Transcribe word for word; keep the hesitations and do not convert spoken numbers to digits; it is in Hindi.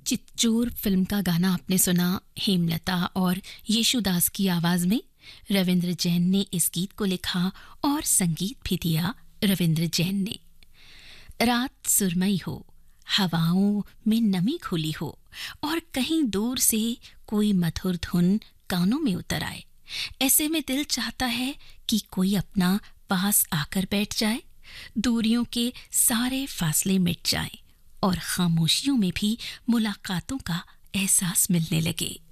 चितचोर फिल्म का गाना आपने सुना हेमलता और येशुदास की आवाज में। रविंद्र जैन ने इस गीत को लिखा और संगीत भी दिया रविंद्र जैन ने। रात सुरमई हो, हवाओं में नमी खुली हो और कहीं दूर से कोई मधुर धुन कानों में उतर आए, ऐसे में दिल चाहता है कि कोई अपना पास आकर बैठ जाए, दूरियों के सारे फासले मिट जाएं और खामोशियों में भी मुलाकातों का एहसास मिलने लगे।